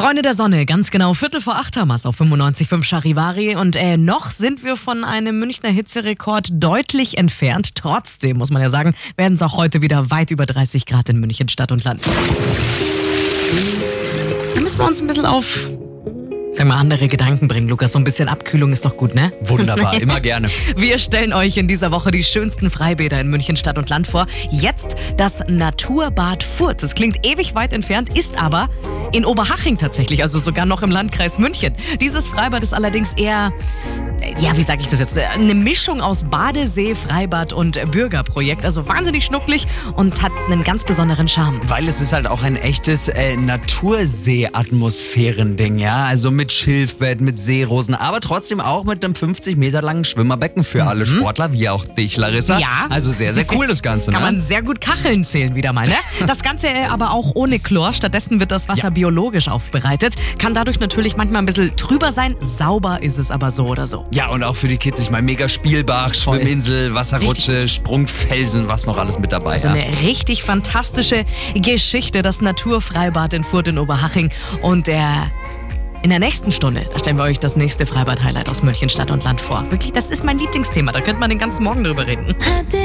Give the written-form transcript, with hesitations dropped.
Freunde der Sonne, ganz genau 7:45 haben wir es auf 95.5 Charivari und noch sind wir von einem Münchner Hitzerekord deutlich entfernt. Trotzdem, muss man ja sagen, werden es auch heute wieder weit über 30 Grad in München Stadt und Land. Da müssen wir uns ein bisschen auf, sag mal, andere Gedanken bringen, Lukas. So ein bisschen Abkühlung ist doch gut, ne? Wunderbar, immer gerne. Wir stellen euch in dieser Woche die schönsten Freibäder in München Stadt und Land vor. Jetzt das Naturbad Furth. Das klingt ewig weit entfernt, ist aber in Oberhaching tatsächlich, also sogar noch im Landkreis München. Dieses Freibad ist allerdings eher, ja, wie sage ich das jetzt, eine Mischung aus Badesee, Freibad und Bürgerprojekt. Also wahnsinnig schnucklig und hat einen ganz besonderen Charme. Weil es ist halt auch ein echtes Natursee-Atmosphären-Ding, ja. Also mit Schilfbett, mit Seerosen, aber trotzdem auch mit einem 50 Meter langen Schwimmerbecken für alle Sportler, wie auch dich, Larissa. Ja. Also sehr, sehr cool das Ganze, Kann ne? man sehr gut Kacheln zählen wieder mal, ne? Das Ganze aber auch ohne Chlor. Stattdessen wird das Wasser biologisch aufbereitet. Kann dadurch natürlich manchmal ein bisschen trüber sein. Sauber ist es aber so oder so. Ja, und auch für die Kids, ich meine, mega Spielbach, Schwimminsel, Wasserrutsche, Sprungfelsen, was noch alles mit dabei. Also eine richtig fantastische Geschichte, das Naturfreibad in Furth in Oberhaching. Und in der nächsten Stunde, da stellen wir euch das nächste Freibad-Highlight aus München Stadt und Land vor. Wirklich, das ist mein Lieblingsthema, da könnte man den ganzen Morgen drüber reden.